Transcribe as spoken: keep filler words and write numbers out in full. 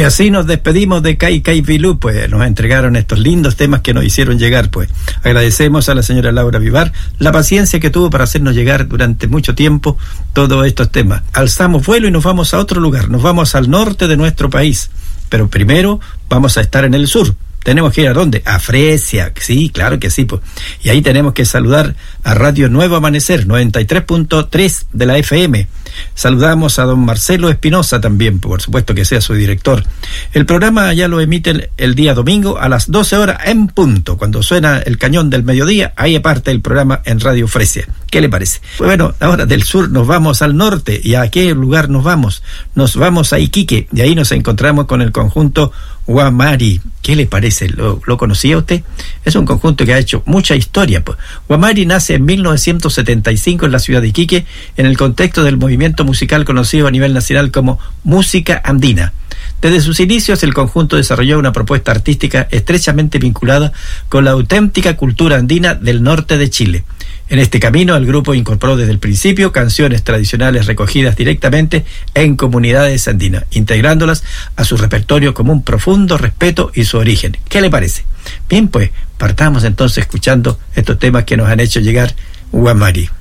Y así nos despedimos de Cay Cay Vilú, pues nos entregaron estos lindos temas que nos hicieron llegar, pues. Agradecemos a la señora Laura Vivar la paciencia que tuvo para hacernos llegar durante mucho tiempo todos estos temas. Alzamos vuelo y nos vamos a otro lugar, nos vamos al norte de nuestro país, pero primero vamos a estar en el sur. Tenemos que ir a dónde? A Fresia, sí, claro que sí, pues. Y ahí tenemos que saludar a Radio Nuevo Amanecer, noventa y tres punto tres de la F M. Saludamos a don Marcelo Espinosa también, por supuesto que sea su director. El programa ya lo emiten el día domingo a las doce horas en punto. Cuando suena el cañón del mediodía, ahí parte el programa en Radio Fresia. ¿Qué le parece? Pues bueno, ahora del sur nos vamos al norte. ¿Y a qué lugar nos vamos? Nos vamos a Iquique, y ahí nos encontramos con el conjunto Guamari. ¿Qué le parece? ¿Lo, lo conocía usted? Es un conjunto que ha hecho mucha historia, pues. Guamari nace en mil novecientos setenta y cinco en la ciudad de Iquique, en el contexto del movimiento musical conocido a nivel nacional como música andina. Desde sus inicios, el conjunto desarrolló una propuesta artística estrechamente vinculada con la auténtica cultura andina del norte de Chile. En este camino, el grupo incorporó desde el principio canciones tradicionales recogidas directamente en comunidades andinas, integrándolas a su repertorio como un profundo respeto y su origen. ¿Qué le parece? Bien, pues, partamos entonces escuchando estos temas que nos han hecho llegar Guamari.